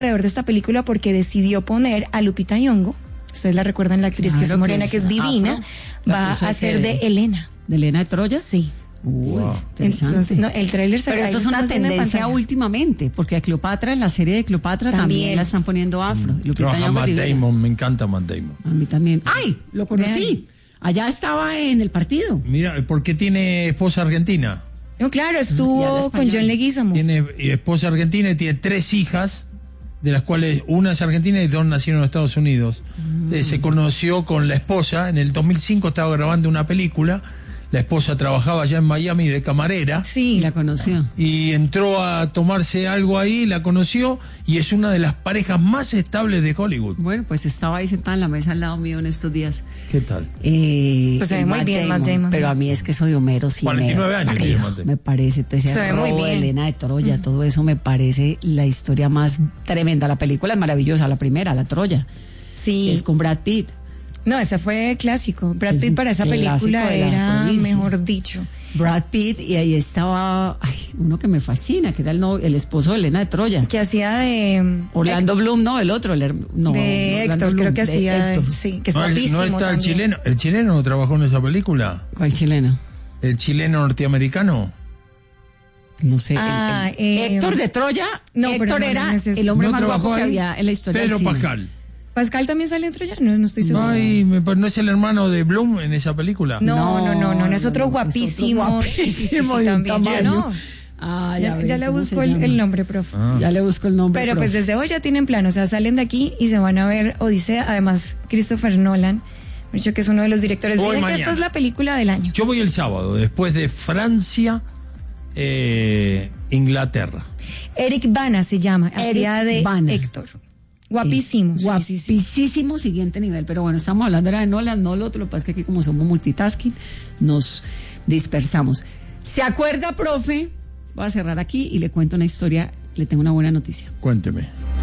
alrededor de esta película porque decidió poner a Lupita Nyong'o, ustedes la recuerdan, la actriz que es morena, que es divina, va a ser de Elena. ¿De Elena de Troya? Sí. Wow, interesante. Entonces, no, el tráiler se Pero eso es una tendencia últimamente, porque a Cleopatra, en la serie de Cleopatra, también la están poniendo afro. Trabaja Matt Damon, me encanta Matt Damon. A mí también. ¡Ay! Lo conocí. Allá estaba en el partido. Mira, ¿por qué tiene esposa argentina? No, claro, estuvo con John Leguizamo. Tiene esposa argentina y tiene 3 hijas, de las cuales una es argentina y 2 nacieron en Estados Unidos. Se conoció con la esposa, en el 2005 estaba grabando una película. La esposa trabajaba allá en Miami de camarera. Sí, la conoció. Y entró a tomarse algo ahí, la conoció, y es una de las parejas más estables de Hollywood. Bueno, pues estaba ahí sentada en la mesa al lado mío en estos días. ¿Qué tal? Pues se ve muy bien Matt Damon. Pero a mí es que eso de Homero sí 49 años me parece. Entonces, se ve muy bien. Elena de Troya, todo eso me parece la historia más tremenda. La película es maravillosa, la primera, la Troya. Sí. Es con Brad Pitt. No, ese fue clásico. Brad Pitt para esa película era, mejor dicho. Brad Pitt, y ahí estaba uno que me fascina, que era el esposo de Elena de Troya. Que hacía de... Orlando Bloom, no, el otro. de Héctor, creo que hacía... Sí, que es guapísimo. ¿No está también. el chileno? ¿El chileno no trabajó en esa película? ¿Cuál chileno? ¿El chileno norteamericano? No sé. Héctor de Troya. No, Héctor era el hombre más guapo que había en la historia. Pedro del cine. Pascal. ¿Pascal también sale en Troya? No estoy seguro. Ay, ¿no es el hermano de Bloom en esa película? No, es otro guapísimo. Sí, también. Ya no. Ya le busco el nombre, profe. Ya le busco el nombre. Pero pues desde hoy ya tienen plan, o sea, salen de aquí y se van a ver Odisea. Además, Christopher Nolan, me dicho que es uno de los directores. Dicen que esta es la película del año. Yo voy el sábado, después de Francia, Inglaterra. Eric Bana se llama, hacía de Héctor. Guapísimo. Guapísimo, siguiente nivel. Pero bueno, estamos hablando ahora de Nolan, no lo otro. Lo que pasa es que aquí, como somos multitasking, nos dispersamos. ¿Se acuerda, profe? Voy a cerrar aquí y le cuento una historia. Le tengo una buena noticia. Cuénteme.